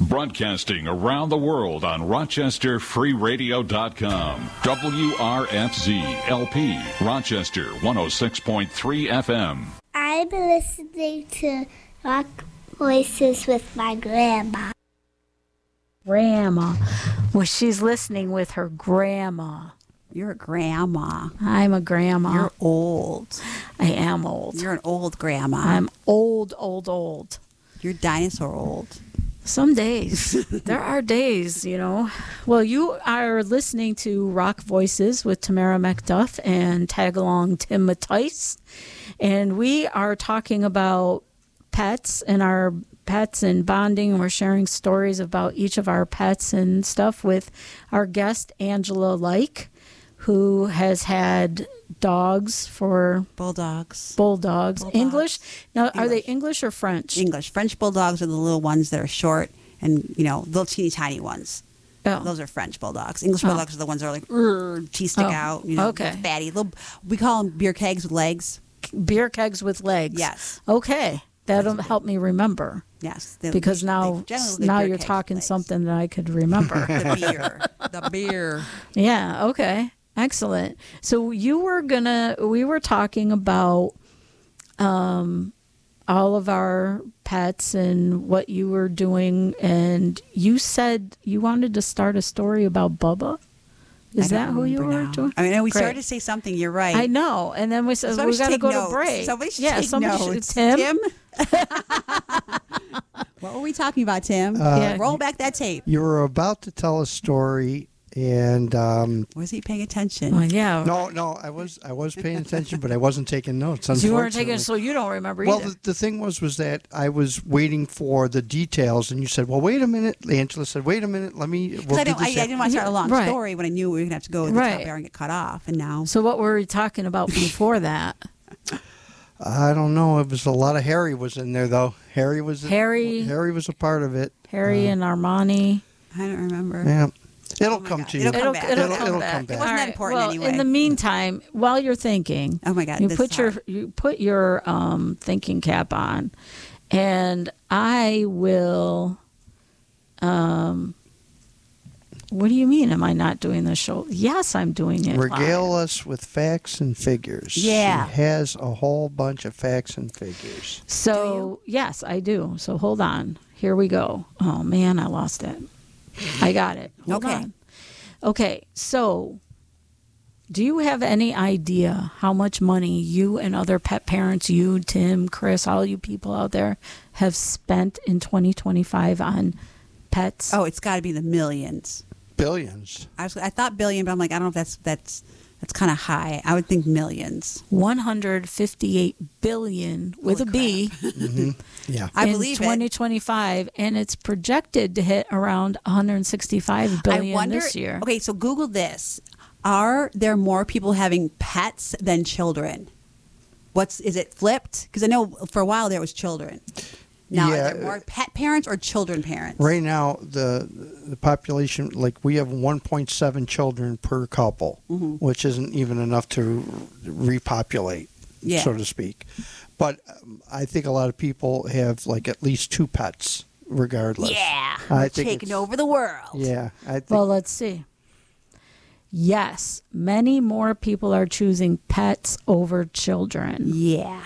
Broadcasting around the world on RochesterFreeRadio.com. WRFZ LP, Rochester 106.3 FM. I'm listening to Rock Voices with my grandma. Grandma. Well, she's listening with her grandma. You're a grandma. I'm a grandma. You're old. I am old. You're an old grandma. I'm old. You're dinosaur old. Some days. There are days, you know. Well, you are listening to Rock Voices with Tamara McDuff and Tagalong Tim Mattice. And we are talking about pets and our pets and bonding. And we're sharing stories about each of our pets and stuff with our guest, Angela Like, who has had dogs for... Bulldogs. English? Now, are they English or French? English. French bulldogs are the little ones that are short and, you know, little teeny tiny ones. Oh. Those are French bulldogs. English bulldogs are the ones that are like, teeth stick out, you know, fatty. We call them beer kegs with legs. Beer kegs with legs. Yes. Okay. That'll help me remember. Yes. Because now you're talking something that I could remember. The beer. Yeah, okay. Excellent. So we were talking about all of our pets and what you were doing, and you said you wanted to start a story about Bubba. Is that who you were doing? I mean, we started to say something. You're right. I know. And then we said, we got to go to break. Somebody should take notes. Tim? What were we talking about, Tim? Roll back that tape. You were about to tell a story, and was he paying attention? Well, yeah. No, I was paying attention, but I wasn't taking notes. You weren't taking, so you don't remember either. Well, the thing was that I was waiting for the details, and you said, "Well, wait a minute." Angela said, "Wait a minute. Let me." I didn't want to start a long story when I knew we were going to have to go to the top there and get cut off, and now. So what were we talking about before that? I don't know. It was a lot of Harry was in there, though. Harry was a part of it. Harry and Armani. I don't remember. Yeah. It'll come to you. It'll come back. It'll come back. back. It wasn't that important anyway. In the meantime, while you're thinking, oh my God, you put your thinking cap on, and I will. What do you mean? Am I not doing the show? Yes, I'm doing it. Regale us with facts and figures. Yeah, she has a whole bunch of facts and figures. So yes, I do. So hold on. Here we go. Oh man, I lost it. I got it. Hold on. Okay, so do you have any idea how much money you and other pet parents, you, Tim, Chris, all you people out there, have spent in 2025 on pets? Oh, it's got to be the millions. Billions. I thought billion, but I'm like, I don't know if that's kind of high. I would think millions. 158 billion with a B. Mm-hmm. Yeah, I believe 2025, and it's projected to hit around 165 billion this year. Okay, so Google this: are there more people having pets than children? Is it flipped? Because I know for a while there was children. Now, are there more pet parents or children parents? Right now, the population, like we have 1.7 children per couple, which isn't even enough to repopulate, so to speak. But I think a lot of people have like at least 2 pets, regardless. Yeah, we're taking over the world. Yeah. Well, let's see. Yes, many more people are choosing pets over children. Yeah.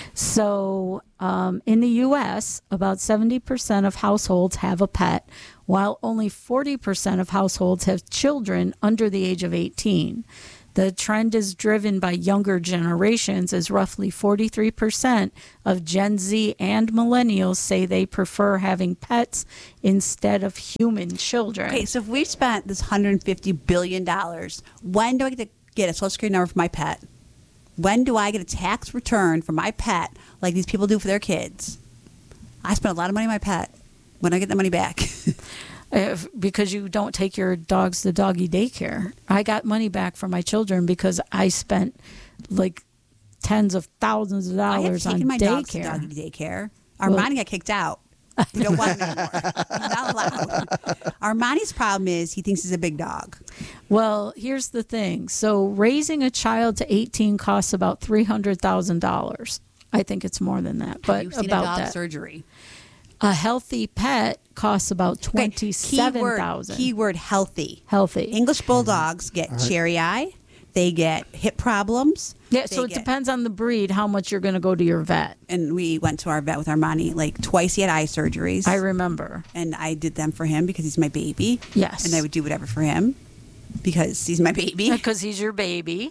So in the U.S., about 70% of households have a pet, while only 40% of households have children under the age of 18. The trend is driven by younger generations, as roughly 43% of Gen Z and millennials say they prefer having pets instead of human children. Okay, so if we spent this $150 billion, when do I get a Social Security number for my pet? When do I get a tax return for my pet like these people do for their kids? I spent a lot of money on my pet. When do I get the money back? Because you don't take your dogs to doggy daycare. I got money back for my children because I spent like tens of thousands of dollars on daycare. I have taken my dogs to doggy daycare. Armani got kicked out. We don't want him anymore. He's not allowed. Armani's problem is he thinks he's a big dog. Well, here's the thing. So raising a child to 18 costs about $300,000. I think it's more than that. But have you seen about a dog that surgery? A healthy pet costs about $27,000. Keyword healthy. Healthy. English Bulldogs get cherry eye. They get hip problems. Yeah, so it depends on the breed how much you're going to go to your vet. And we went to our vet with Armani like twice. He had eye surgeries. I remember. And I did them for him because he's my baby. Yes. And I would do whatever for him because he's my baby. Because he's your baby.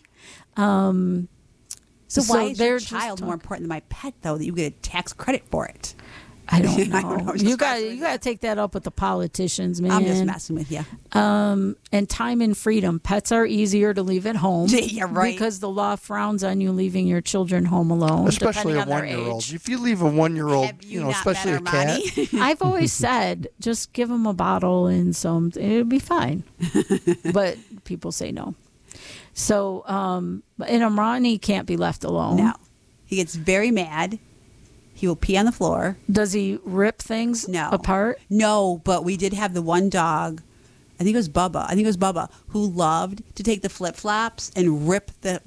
So why is your just child more important than my pet, though, that you get a tax credit for it? I don't know. I don't know. You got to take that up with the politicians, man. I'm just messing with you. And time and freedom. Pets are easier to leave at home. Yeah, right. Because the law frowns on you leaving your children home alone, especially a depending on their 1-year-old. age. If you leave a 1-year-old, Have you especially a not cat. met I've always said, just give them a bottle and some, it'll be fine. But people say no. So, and Armani can't be left alone. No. He gets very mad. He will pee on the floor. Does he rip things apart? No, but we did have the one dog, I think it was Bubba, who loved to take the flip-flops and rip the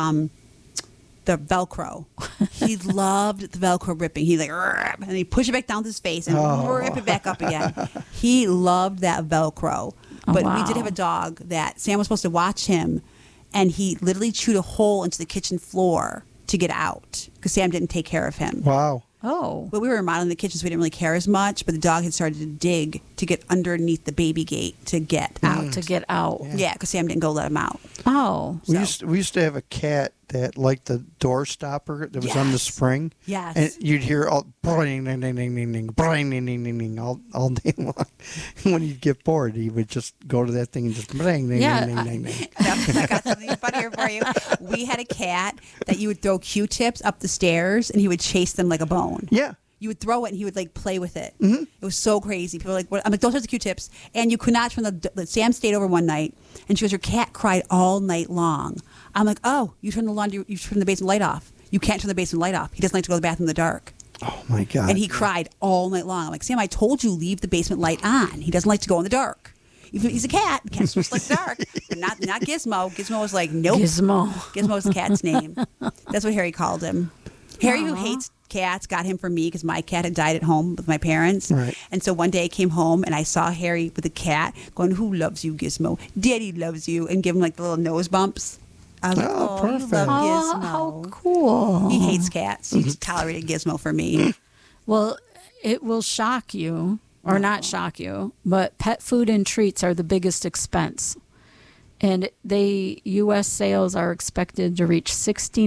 Velcro. He loved the Velcro ripping. He rip, and he'd push it back down with his face and rip it back up again. He loved that Velcro. But we did have a dog that Sam was supposed to watch him, and he literally chewed a hole into the kitchen floor to get out because Sam didn't take care of him. Wow. Oh. But we were remodeling the kitchen, so we didn't really care as much. But the dog had started to dig to get underneath the baby gate to get out. To get out. Yeah, because Sam didn't go let him out. Oh. We used to have a cat that liked the door stopper that was on the spring. Yes. And you'd hear all ding ding ding ding ding ding ding ding ding all day long. When he'd get bored, he would just go to that thing and just ding ding ding ding ding. I got something funnier for you. We had a cat that you would throw Q-tips up the stairs, and he would chase them like a bone. Yeah. You would throw it, and he would play with it. Mm-hmm. It was so crazy. People were like, what? I'm like, don't touch the Q-tips. And you could not turn the. Sam stayed over one night, and she goes, your cat cried all night long. I'm like, oh, you turn the basement light off. You can't turn the basement light off. He doesn't like to go to the bathroom in the dark. Oh my God. And he cried all night long. I'm like, Sam, I told you leave the basement light on. He doesn't like to go in the dark. Even he's a cat. Cats just like dark. But not Gizmo. Gizmo was like, nope. Gizmo was the cat's name. That's what Harry called him. Harry, who hates cats, got him for me because my cat had died at home with my parents. Right. And so one day I came home and I saw Harry with a cat going, who loves you, Gizmo? Daddy loves you. And give him like the little nose bumps. I was like, oh, perfect. you love Gizmo. How cool. He hates cats. He tolerated Gizmo for me. Well, it will shock you, or not shock you, but pet food and treats are the biggest expense. And U.S. sales are expected to reach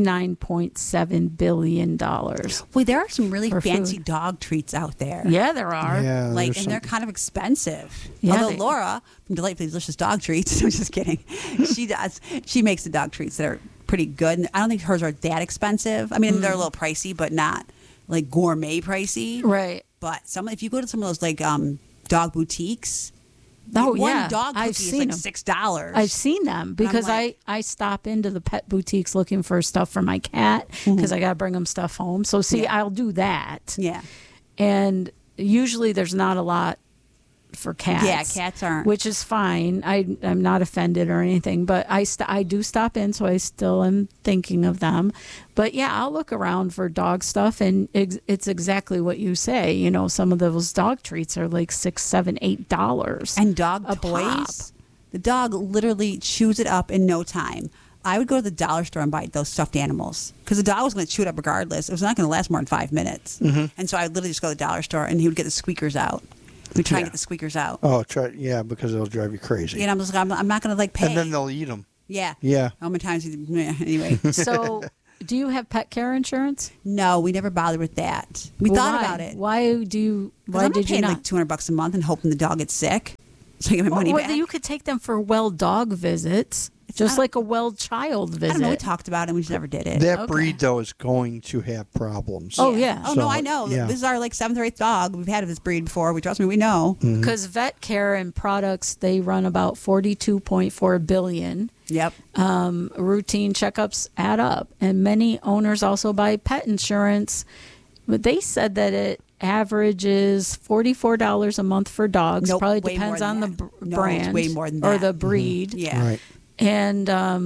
$69.7 billion. Well, there are some really fancy food. dog treats out there. Yeah, there are. Yeah, And they're kind of expensive. Yeah, Although Laura from Delightfully Delicious Dog Treats, I'm just kidding. She makes the dog treats that are pretty good. And I don't think hers are that expensive. I mean, they're a little pricey, but not like gourmet pricey. Right. But if you go to some of those like dog boutiques, Oh, one yeah. dog cookie I've is seen like them. $6. I've seen them because like- I stop into the pet boutiques looking for stuff for my cat because I got to bring him stuff home. So, I'll do that. Yeah. And usually there's not a lot for cats. Yeah, cats aren't. Which is fine. I'm not offended or anything, but I do stop in, so I still am thinking of them. But yeah, I'll look around for dog stuff, and it's exactly what you say. You know, some of those dog treats are like $6, $7, $8. And dog a toys, pop. the dog literally chews it up in no time. I would go to the dollar store and buy those stuffed animals because the dog was going to chew it up regardless. It was not going to last more than 5 minutes. Mm-hmm. And so I would literally just go to the dollar store, and he would get the squeakers out. We try and get the squeakers out. Oh, because it'll drive you crazy. And I'm just like, I'm not going to pay. And then they'll eat them. Yeah. Yeah. How many times? Anyway. So, do you have pet care insurance? No, we never bothered with that. We thought about it. Why do you? Why I'm did you paying not? like $200 a month and hoping the dog gets sick, so I get my money Well, back. you could take them for well dog visits, just like a well child I visit. don't know. We talked about it. and We just never did it. That breed, though, is going to have problems. Oh, yeah. Oh So, no, I know. yeah. This is our 7th or 8th dog. We've had this breed before. Trust me, we know. Because vet care and products, they run about $42.4 billion. Yep. Routine checkups add up, and many owners also buy pet insurance. But they said that it averages $44 a month for dogs. Nope, Probably way depends more on the than that. No, it's brand way more than or that. the breed. Yeah. Right. And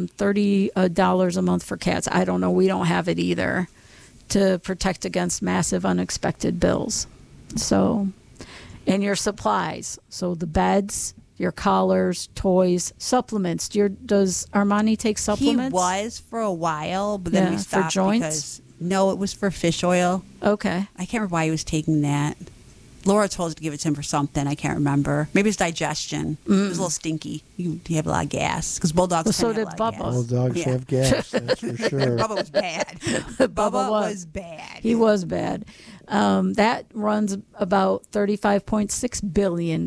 $30 a month for cats. I don't know. We don't have it either to protect against massive unexpected bills. So, And your supplies. So the beds, your collars, toys, supplements. Does Armani take supplements? He was for a while, but then we for stopped joints? because no, it was for fish oil. Okay. I can't remember why he was taking that. Laura told us to give it to him for something. I can't remember. Maybe it's digestion. It was a little stinky. You have a lot of gas because bulldogs. Well, so tend to did have a lot of Bubba. gas. Bulldogs Yeah. have gas, that's for sure. Bubba was bad. Bubba was bad. He was bad. That runs about $35.6 billion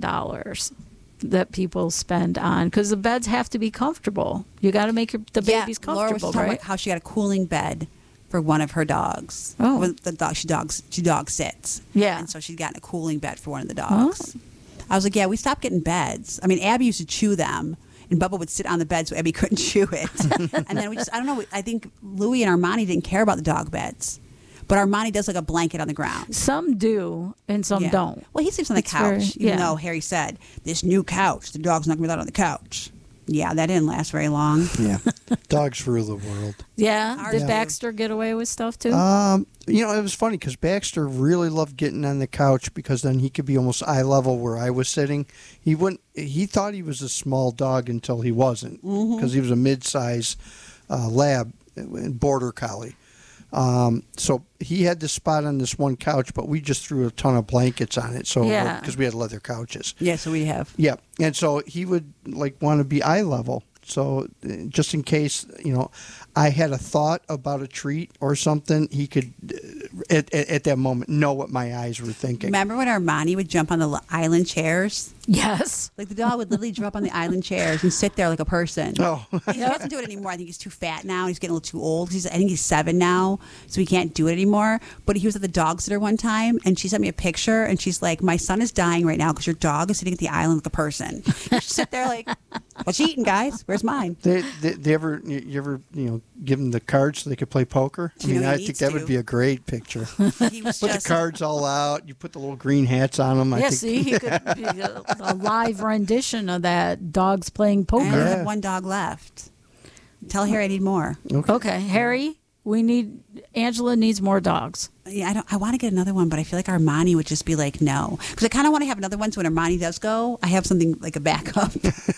that people spend on because the beds have to be comfortable. You got to make the babies Laura was comfortable, talking right? about how she got a cooling bed for one of her dogs. Oh. When the dog she dog sits. Yeah. And so she'd gotten a cooling bed for one of the dogs. I was like, yeah, we stopped getting beds. I mean, Abby used to chew them, and Bubba would sit on the bed so Abby couldn't chew it. And then I don't know, I think Louie and Armani didn't care about the dog beds. But Armani does like a blanket on the ground. Some do and some Yeah. don't. Well, he sleeps on the It's couch, very- even yeah. though Harry said, this new couch, the dog's not going to be allowed on the couch. Yeah, that didn't last very long. Yeah, dogs rule the world. Yeah. Ours Did do. Baxter get away with stuff too? It was funny because Baxter really loved getting on the couch because then he could be almost eye level where I was sitting. He thought he was a small dog until he wasn't because he was a mid-size lab, border collie. So he had this spot on this one couch, but we just threw a ton of blankets on it. So Yeah. because we had leather couches. Yeah, so we have. Yeah, and so he would want to be eye level. So just in case, I had a thought about a treat or something, he could, at that moment, know what my eyes were thinking. Remember when Armani would jump on the island chairs? Yes. Like the dog would literally jump on the island chairs and sit there like a person. Oh, He doesn't do it anymore. I think he's too fat now. He's getting a little too old. I think he's 7 now, so he can't do it anymore. But he was at the dog sitter one time, and she sent me a picture, and she's like, "My son is dying right now because your dog is sitting at the island like a person." You sit there like, "What you eating, guys? Where's mine?" you ever give them the cards so they could play poker? I You mean, know he I think needs that to. would be a great picture. He was Put the just cards all out. You put the little green hats on them. Yeah, I think. see, he could be a live rendition of that dogs playing I poker. only Yeah. have one dog left. Tell Harry I need more. Okay, Harry, Angela needs more dogs. Yeah, I want to get another one, but I feel like Armani would just be like, no. Because I kind of want to have another one so when Armani does go, I have something like a backup.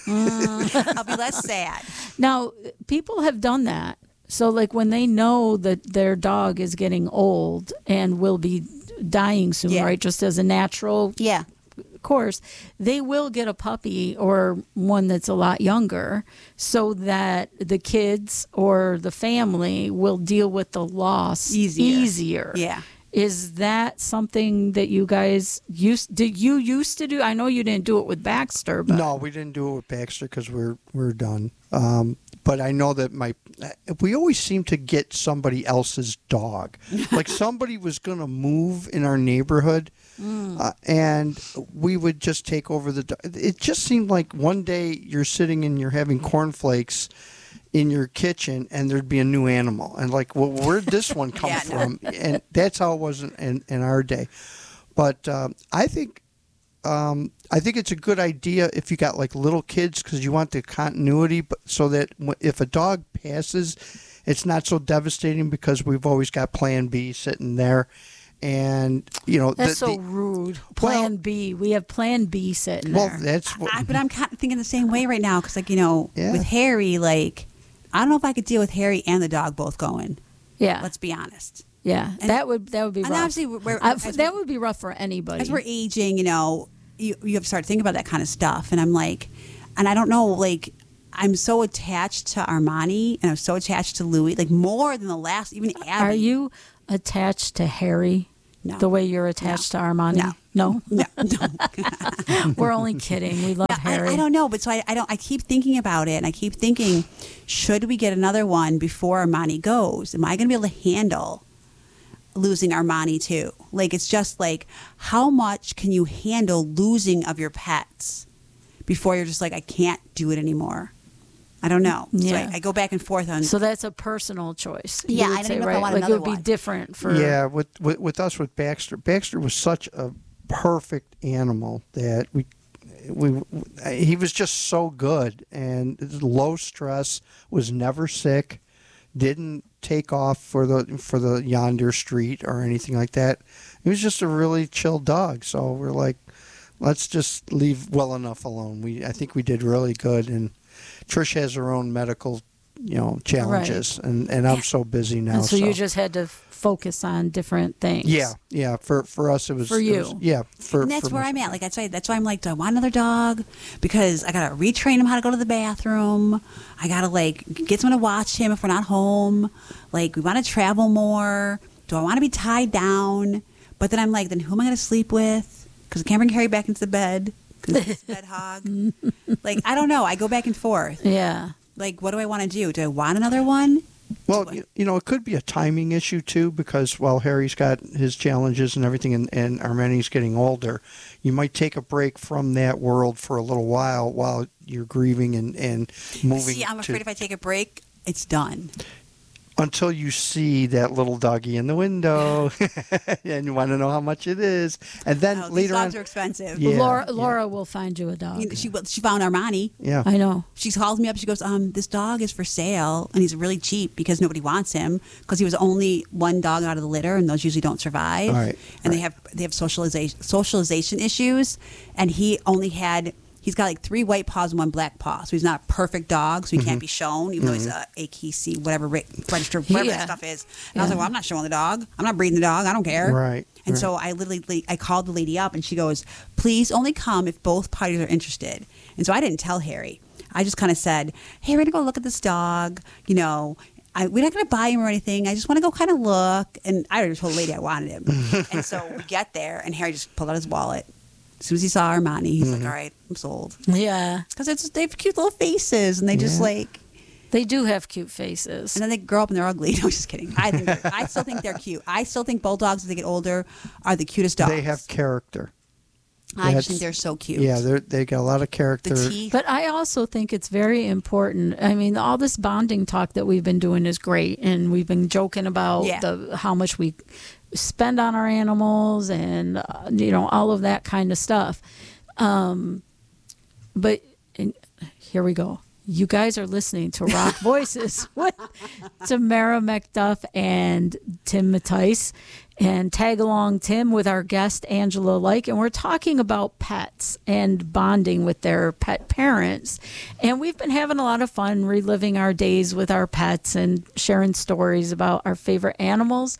I'll be less sad. Now, people have done that. So, like, when they know that their dog is getting old and will be dying soon, Yeah. right, just as a natural Yeah. course, they will get a puppy or one that's a lot younger so that the kids or the family will deal with the loss easier. Yeah. Is that something that you guys used to do? I know you didn't do it with Baxter, but No, we didn't do it with Baxter because we're done. But I know that we always seem to get somebody else's dog. Like somebody was going to move in our neighborhood, and we would just take over the dog. It just seemed like one day you're sitting and you're having cornflakes in your kitchen and there'd be a new animal. And like, well, where'd this one come Yeah, no. from? And that's how it was in our day. But I think it's a good idea if you got like little kids because you want the continuity, but so that if a dog passes, it's not so devastating because we've always got Plan B sitting there, and that's so rude. Plan B. We have Plan B sitting Well, there. that's what. But I'm kind of thinking the same way right now because, like, Yeah. with Harry, like, I don't know if I could deal with Harry and the dog both going. Yeah. Let's be honest. Yeah. And- that would be rough. And obviously, that would be rough for anybody. as we're aging, you have to start thinking about that kind of stuff. And I'm like, and I don't know, like, I'm so attached to Armani and I'm so attached to Louis, like more than the last, even Abby. Are you attached to Harry No. the way you're attached to Armani? No. No? No. We're only kidding. We love Harry. I don't know, but so I keep thinking about it, and I keep thinking, should we get another one before Armani goes? Am I going to be able to handle losing Armani too? Like, it's just like, how much can you handle losing of your pets before you're just like, I can't do it anymore? I don't know. Yeah. So I go back and forth on. So that's a personal choice. You Yeah, would I don't say, know if I right? want Like it another would be one. different for. Yeah, with us with Baxter. Baxter was such a perfect animal that he was just so good and low stress, was never sick, didn't take off for the yonder street or anything like that. He was just a really chill dog. So we're like, let's just leave well enough alone. I think we did really good, and Trish has her own medical, challenges, and I'm so busy now. And so you just had to focus on different things. Yeah. For us, it was for you. And that's where I'm at. Like that's why I'm like, do I want another dog? Because I gotta retrain him how to go to the bathroom. I gotta get someone to watch him if we're not home. Like, we want to travel more. Do I want to be tied down? But then I'm like, then who am I gonna sleep with? Because I can't bring Harry back into the bed because he's a bed hog. Like, I don't know. I go back and forth. Yeah. Like, what do I want to do? Do I want another one? Well, it could be a timing issue too, because while Harry's got his challenges and everything, and Armeni's getting older, you might take a break from that world for a little while you're grieving and moving. See, I'm afraid if I take a break, it's done. Until you see that little doggy in the window, and you want to know how much it is, and then later these dogs on, are expensive. Yeah, Laura will find you a dog. She found Armani. Yeah, I know. She calls me up. She goes, this dog is for sale, and he's really cheap because nobody wants him because he was only one dog out of the litter, and those usually don't survive. Right. And they have socialization issues, and he's got like 3 white paws and 1 black paw. So he's not a perfect dog, so he can't be shown, even though he's a AKC, whatever registered, whatever that stuff is. And I was like, well, I'm not showing the dog. I'm not breeding the dog. I don't care. Right. And so I called the lady up, and she goes, please only come if both parties are interested. And so I didn't tell Harry. I just kind of said, hey, we're going to go look at this dog. We're not going to buy him or anything. I just want to go kind of look. And I already told the lady I wanted him. And so we get there, and Harry just pulled out his wallet. As soon as he saw Armani, he's like, all right, I'm sold. Yeah. Because they have cute little faces, and they just They do have cute faces. And then they grow up and they're ugly. No, just kidding. I still think they're cute. I still think bulldogs, as they get older, are the cutest dogs. They have character. I just think they're so cute. Yeah, they got a lot of character. The teeth. But I also think it's very important. I mean, all this bonding talk that we've been doing is great, and we've been joking about how much we spend on our animals and all of that kind of stuff. But here we go. You guys are listening to Rock Voices with Tamara McDuff and Tim Mattice, and tag along Tim with our guest Angela Like, and we're talking about pets and bonding with their pet parents. And we've been having a lot of fun reliving our days with our pets and sharing stories about our favorite animals.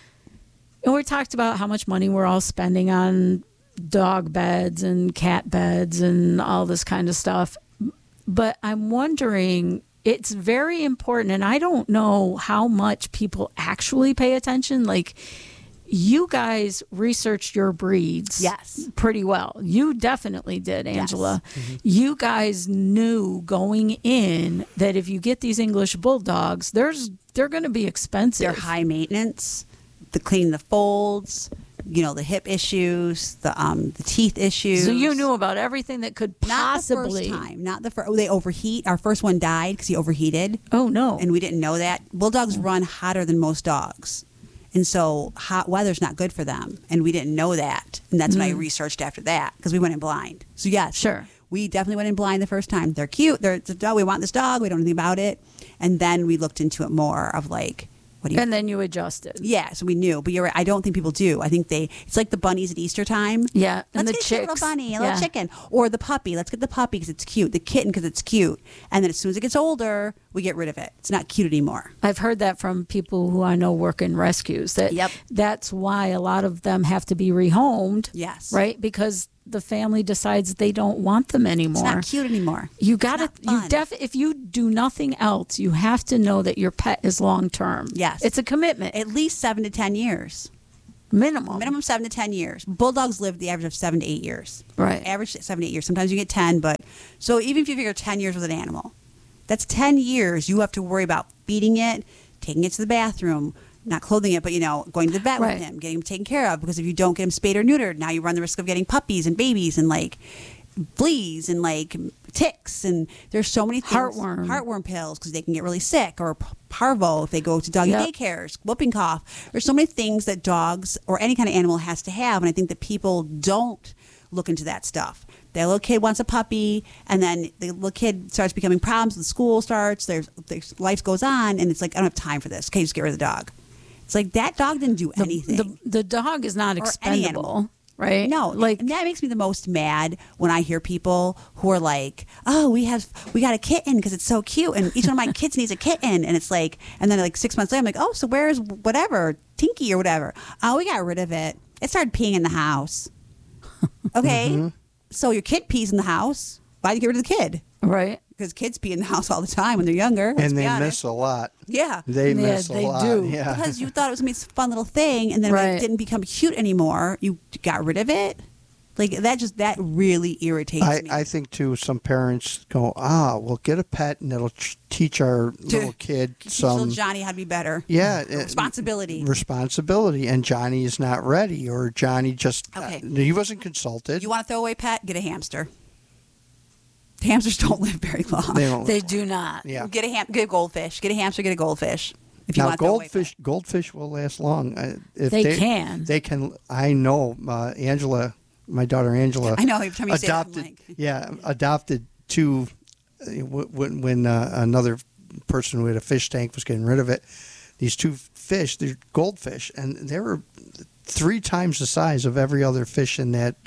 And we talked about how much money we're all spending on dog beds and cat beds and all this kind of stuff. But I'm wondering, it's very important, and I don't know how much people actually pay attention. Like, you guys researched your breeds pretty well. You definitely did, Angela. Yes. Mm-hmm. You guys knew going in that if you get these English bulldogs, they're going to be expensive. They're high maintenance. The cleaning the folds, the hip issues, the teeth issues. So you knew about everything that could possibly. Not the first time. They overheat. Our first one died because he overheated. Oh, no. And we didn't know that. Bulldogs run hotter than most dogs. And so hot weather's not good for them. And we didn't know that. And that's when I researched after that, because we went in blind. So, yes. Sure. We definitely went in blind the first time. They're cute. We want this dog. We don't know anything about it. And then we looked into it more of and then you adjusted. Yeah, so we knew. But you're right. I don't think people do. I think it's like the bunnies at Easter time. Yeah, and let's the get a little bunny, a little chicken. Or the puppy. Let's get the puppy because it's cute. The kitten because it's cute. And then as soon as it gets older, we get rid of it. It's not cute anymore. I've heard that from people who I know work in rescues. That's why a lot of them have to be rehomed. Yes. Right? Because the family decides they don't want them anymore. It's not cute anymore. You got to if you do nothing else, you have to know that your pet is long term. Yes. It's a commitment. At least 7 to 10 years. Minimum 7 to 10 years. Bulldogs live the average of 7 to 8 years. Right. Average 7 to 8 years. Sometimes you get 10, but so even if you figure 10 years with an animal, that's 10 years you have to worry about feeding it, taking it to the bathroom, not clothing it, but, going to the vet with him, getting him taken care of. Because if you don't get him spayed or neutered, now you run the risk of getting puppies and babies and fleas and ticks. And there's so many things. Heartworm pills because they can get really sick, or parvo if they go to doggy daycares, whooping cough. There's so many things that dogs or any kind of animal has to have. And I think that people don't look into that stuff. The little kid wants a puppy, and then the little kid starts becoming problems. The school starts, their life goes on, and it's like, I don't have time for this. Okay, just get rid of the dog. It's like that dog didn't do anything. The dog is not expendable. right? No, like and that makes me the most mad when I hear people who are like, "Oh, we got a kitten because it's so cute, and each one of my kids needs a kitten," and it's like, and then like 6 months later, I'm like, "Oh, so where's whatever Tinky or whatever? Oh, we got rid of it. It started peeing in the house. Okay, so your kid pees in the house. Why'd you get rid of the kid? right. Because kids pee in the house all the time when they're younger, let's And be they honest. miss a lot. Yeah. They miss a they lot. do. Yeah. Because you thought it was gonna be a fun little thing, and then when Right. it didn't become cute anymore, you got rid of it. Like that really irritates me. I think too. Some parents go, we'll get a pet and it'll teach our little kid Teach little some. Johnny how to be better. Yeah, responsibility, and Johnny is not ready, or Johnny just he wasn't consulted. You want to throw away pet? Get a hamster. Hamsters don't live very long. They don't. They do not. Yeah. Get a goldfish. Get a hamster. Get a goldfish. If you Now want to throw away pet. goldfish will last long. If They can. They can. I know. Angela, my daughter Angela. I know, every time you say that, I'm adopted. like- Adopted two. When another person who had a fish tank was getting rid of it, these two fish, they're goldfish, and they were 3 times the size of every other fish in that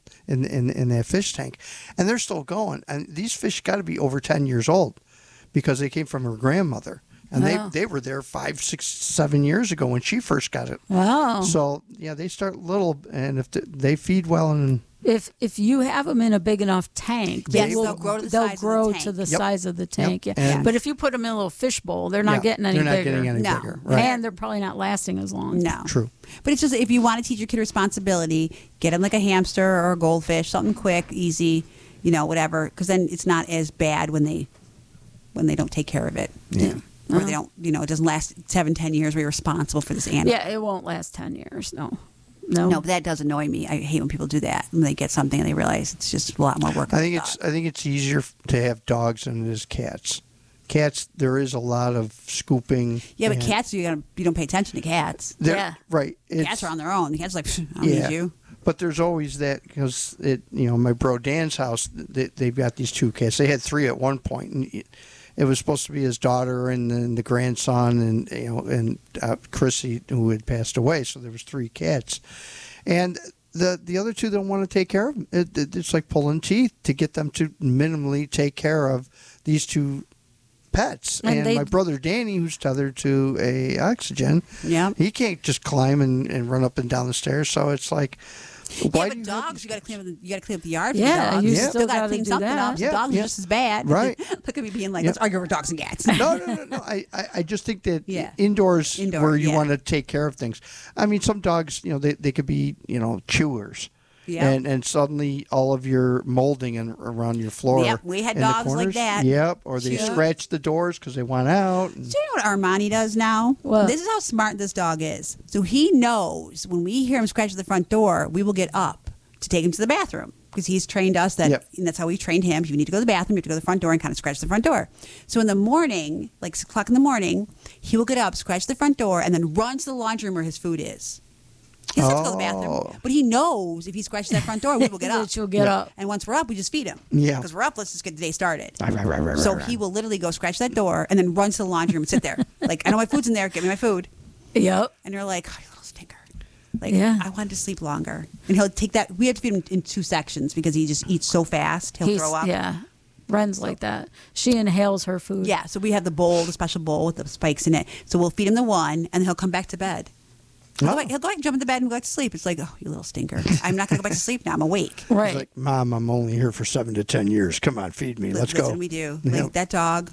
in that fish tank, and they're still going. And these fish got to be over 10 years old because they came from her grandmother, and Wow. they were there 5, 6, 7 years ago when she first got it. Wow. So yeah, they start little, and if they feed well, and If you have them in a big enough tank, Yes, will- they'll grow to the they'll size of the grow tank. to the Yep. size of the tank. Yep. Yeah. And- But if you put them in a little fish bowl, they're not yeah, getting any they're not bigger. getting any No. bigger. Right. And they're probably not lasting as long. No. True. But it's just if you want to teach your kid responsibility, get them like a hamster or a goldfish, something quick, easy, whatever. Because then it's not as bad when they don't take care of it. Yeah. Or they don't, it doesn't last 7, 10 years where you're responsible for this animal. Yeah, it won't last 10 years. No. No, but that does annoy me. I hate when people do that. When they get something and they realize it's just a lot more work. I think it's easier to have dogs than it is cats. Cats, there is a lot of scooping. Yeah, but and cats, you don't pay attention to cats. they're- Yeah. right. Cats are on their own. The cats are like, I don't need you. But there's always that because my bro Dan's house, they've got these 2 cats. They had 3 at one point, and it was supposed to be his daughter and then the grandson and Chrissy, who had passed away. So there was 3 cats, and the other 2 don't want to take care of them. It's like pulling teeth to get them to minimally take care of these 2 pets. And And my brother Danny, who's tethered to a oxygen, Yeah. he can't just climb and run up and down the stairs. So it's like, why Yeah, do but you have dogs, these you got to cats? clean up the yard. Yeah, for the dogs. you Yeah. still got to got to clean do something that. up. The Yeah, dogs yeah. are just as bad. Right. Look at me being like, Yeah. let's argue over dogs and cats. No. I just think that Yeah. indoors Indoor, where you yeah. want to take care of things. I mean, some dogs, they could be, chewers. Yeah. And suddenly all of your molding around your floor. Yep, we had in the dogs like corners. that. Yep. Or they Sure. scratch the doors because they want out. Do you know what Armani does now? What? This is how smart this dog is. So he knows when we hear him scratch at the front door, we will get up to take him to the bathroom because he's trained us that, Yep. and that's how we trained him. If you need to go to the bathroom, you have to go to the front door and kind of scratch the front door. So in the morning, like 6 o'clock in the morning, he will get up, scratch the front door, and then run to the laundry room where his food is. He doesn't have to go to the bathroom, Oh. but he knows if he scratches that front door, we will get up. That you'll get up. And once we're up, we just feed him. Yeah. Because we're up, let's just get the day started. So he will literally go scratch that door and then run to the laundry room and sit there. Like, I know my food's in there. Get me my food. Yep. And you're like, oh, you little stinker. Like, Yeah. I wanted to sleep longer. And he'll take that. We have to feed him in 2 sections because he just eats so fast. He'll throw up. Yeah. Ren's like that. She inhales her food. Yeah. So we have the special bowl with the spikes in it. So we'll feed him the one and he'll come back to bed. He'll go back and jump into bed and go back to sleep. It's like, oh, you little stinker. I'm not going to go back to sleep now. I'm awake. Right. It's like, Mom, I'm only here for 7 to 10 years. Come on, feed me. Let's Listen, go. we do. Yeah. Like that dog,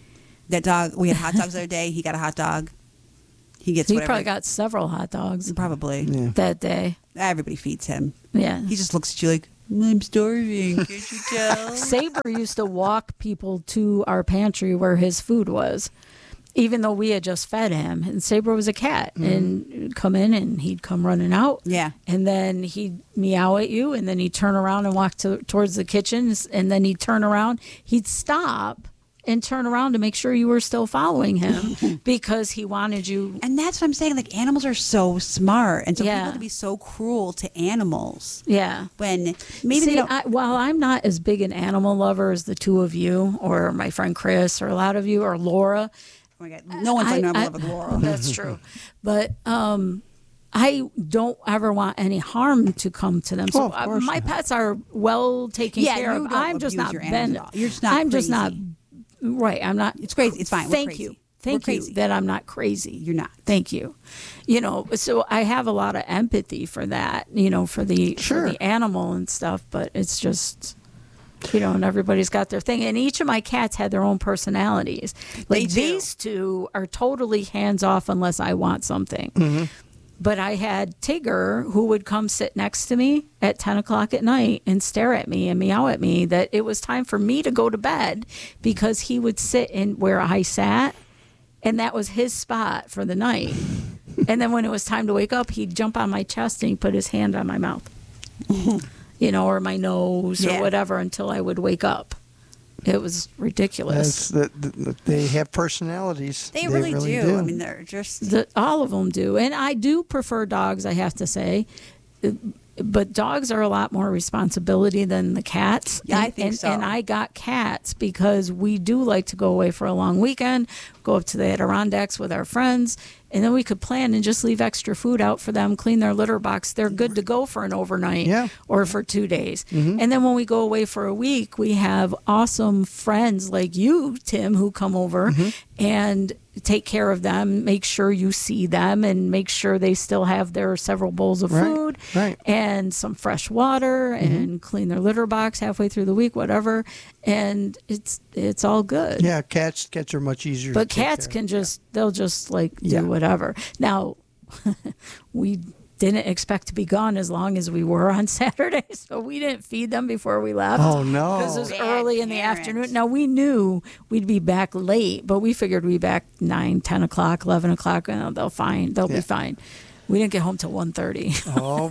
we had hot dogs the other day. He got a hot dog. He gets He whatever. probably got several hot dogs Probably. Yeah. that day. Everybody feeds him. Yeah. He just looks at you like, I'm starving. Can't you tell? Saber used to walk people to our pantry where his food was, even though we had just fed him. And Saber was a cat, and he'd come in and he'd come running out. Yeah. And then he'd meow at you, and then he'd turn around and walk towards the kitchen, and then he'd turn around. He'd stop and turn around to make sure you were still following him because he wanted you. And that's what I'm saying. Like, animals are so smart. And so Yeah. people can be so cruel to animals Yeah. when maybe See, they don't. while I'm not as big an animal lover as the two of you, or my friend Chris, or a lot of you, or Laura, Oh my God. No one's like, no, I love Laura. That's true. But I don't ever want any harm to come to them. So of course my not. pets are well taken care you of. don't I'm just abuse not your been. animals at all. You're just not I'm just not crazy. right. I'm not. It's crazy. It's fine. We're Thank crazy. you. We're Thank you crazy. that I'm not crazy. You're not. Thank you. So I have a lot of empathy for that, for the animal and stuff, but it's just, and everybody's got their thing. And each of my cats had their own personalities. Like do. these two are totally hands off unless I want something. Mm-hmm. But I had Tigger who would come sit next to me at 10 o'clock at night and stare at me and meow at me that it was time for me to go to bed because he would sit in where I sat. And that was his spot for the night. And then when it was time to wake up, he'd jump on my chest and he'd put his hand on my mouth, or my nose or whatever until I would wake up. It was ridiculous. They have personalities. They really do. I mean, they're just... All of them do. And I do prefer dogs, I have to say. But dogs are a lot more responsibility than the cats. Yeah, I think so. And I got cats because we do like to go away for a long weekend, go up to the Adirondacks with our friends, and then we could plan and just leave extra food out for them, clean their litter box. They're good to go for an overnight or for 2 days. Mm-hmm. And then when we go away for a week, we have awesome friends like you, Tim, who come over and take care of them, make sure you see them, and make sure they still have their several bowls of food and some fresh water and clean their litter box halfway through the week, whatever. And it's all good. Yeah, cats are much easier. But to take cats care can of. just they'll just like do whatever. Now we didn't expect to be gone as long as we were on Saturday, so we didn't feed them before we left. Oh no! Because it was Bad early in the parents. afternoon. Now we knew we'd be back late, but we figured we'd be back 9, 10 o'clock, 11 o'clock, and they'll be fine. We didn't get home till 1:30. Oh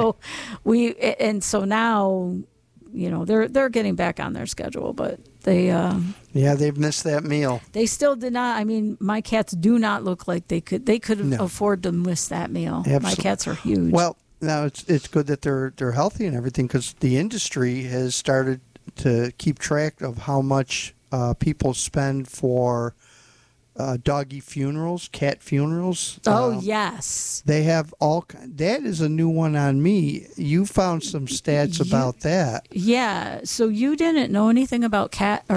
boy! so now, they're getting back on their schedule, but they they've missed that meal. they still did not. I mean, my cats do not look like they could afford to miss that meal. My Absolutely. cats are huge. Well, now it's good that they're healthy and everything because the industry has started to keep track of how much people spend for doggy funerals, cat funerals. Yes. They have that is a new one on me. You found some stats about that. Yeah. So you didn't know anything about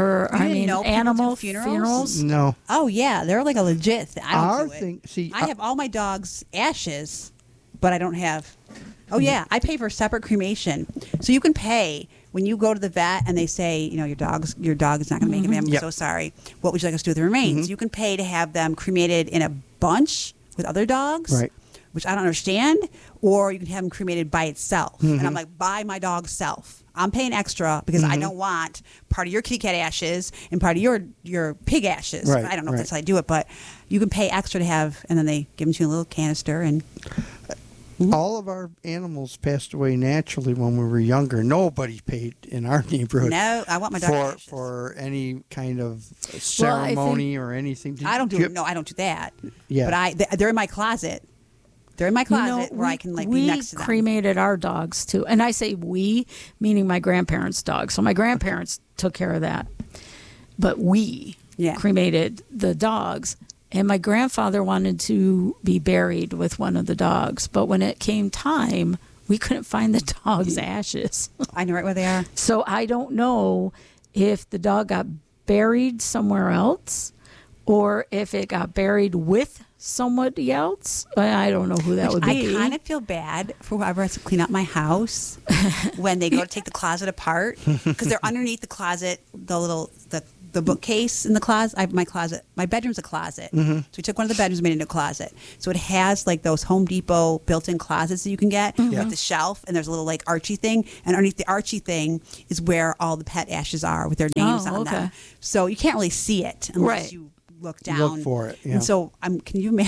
animal funerals? No. Oh, yeah. They're like a legit thing. I don't do it. thing. See, I have all my dog's ashes, but I don't have... Oh, yeah. I pay for separate cremation. So you can pay when you go to the vet and they say, your dog is not going to make it, ma'am. I'm so sorry. What would you like us to do with the remains? You can pay to have them cremated in a bunch with other dogs, Right. which I don't understand, or you can have them cremated by itself. And I'm like, by my dog's self. I'm paying extra because I don't want part of your kitty cat ashes and part of your pig ashes. Right, I don't know if that's how I do it, but you can pay extra to have, and then they give them to you in a little canister and... all of our animals passed away naturally when we were younger. Nobody paid in our neighborhood. No, I want my dog for any kind of ceremony or anything. I don't do it. No, I don't do that. Yeah. But they're in my closet. They're in my closet where I can be next to them. We cremated our dogs too, and I say we, meaning my grandparents' dogs. So my grandparents took care of that, but we cremated the dogs. And my grandfather wanted to be buried with one of the dogs, but when it came time, we couldn't find the dog's ashes. I know right where they are. So I don't know if the dog got buried somewhere else or if it got buried with somebody else. I don't know who that would be. I kind of feel bad for whoever has to clean up my house when they go to take the closet apart because they're underneath the closet, the bookcase in the closet. My bedroom's a closet. So we took one of the bedrooms and made it into a closet. So it has like those Home Depot built-in closets that you can get with the shelf, and there's a little like Archie thing. And underneath the Archie thing is where all the pet ashes are with their names on them. So you can't really see it unless you look down. Look for it. Yeah. And so can you imagine?